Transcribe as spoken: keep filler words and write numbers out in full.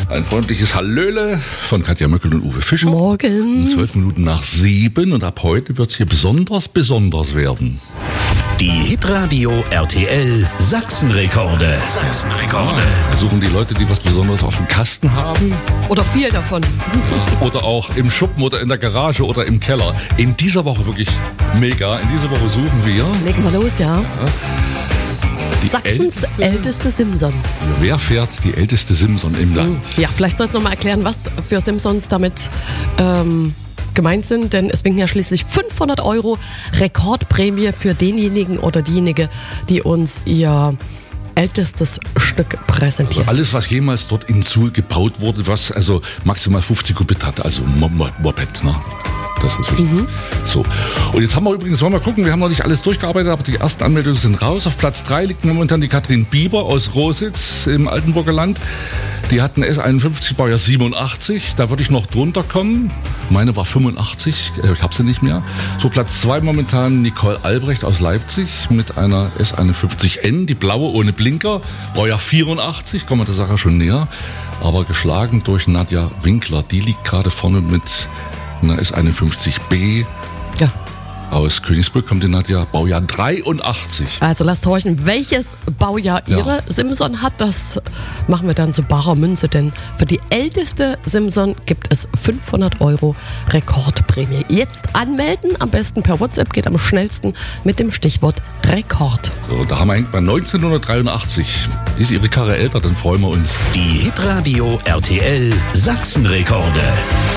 Ein freundliches Hallöle von Katja Möckel und Uwe Fischer. Morgen. Zwölf Minuten nach sieben und ab heute wird es hier besonders, besonders werden. Die Hitradio R T L Sachsenrekorde. Sachsenrekorde. Da suchen die Leute, die was Besonderes auf dem Kasten haben. Oder viel davon. Ja, oder auch im Schuppen oder in der Garage oder im Keller. In dieser Woche wirklich mega. In dieser Woche suchen wir... Legen wir los, ja. ja die Sachsens älteste, älteste Simson. Wer fährt die älteste Simson im Land? Ja, vielleicht sollst du noch mal erklären, was für Simsons damit ähm, gemeint sind, denn es winken ja schließlich fünfhundert Euro Rekordprämie für denjenigen oder diejenige, die uns ihr ältestes Stück präsentiert. Also alles, was jemals dort in Suhl gebaut wurde, was also maximal fünfzig Kubit hat, also Moped, ne? Das ist wichtig. Mhm. So. Und jetzt haben wir übrigens, wollen wir mal gucken, wir haben noch nicht alles durchgearbeitet, aber die ersten Anmeldungen sind raus. Auf Platz drei liegt momentan die Katrin Bieber aus Rositz im Altenburger Land. Die hat einen S einundfünfzig, Baujahr siebenundachtzig. Da würde ich noch drunter kommen. Meine war fünfundachtzig, ich habe sie nicht mehr. So, Platz zwei momentan Nicole Albrecht aus Leipzig mit einer S einundfünfzig N, die blaue ohne Blinker. Baujahr vierundachtzig, kommen wir der Sache schon näher. Aber geschlagen durch Nadja Winkler. Die liegt gerade vorne mit einer S einundfünfzig B. Ja. Aus Königsbrück kommt die Nadja, Baujahr dreiundachtzig. Also lasst horchen, welches Baujahr ihre Ja. Simson hat, das machen wir dann zu barer Münze, denn für die älteste Simson gibt es fünfhundert Euro Rekordprämie. Jetzt anmelden, am besten per WhatsApp, geht am schnellsten mit dem Stichwort Rekord. So, da haben wir eigentlich bei neunzehnhundertdreiundachtzig. Ist ihre Karre älter, dann freuen wir uns. Die Hitradio R T L Sachsenrekorde.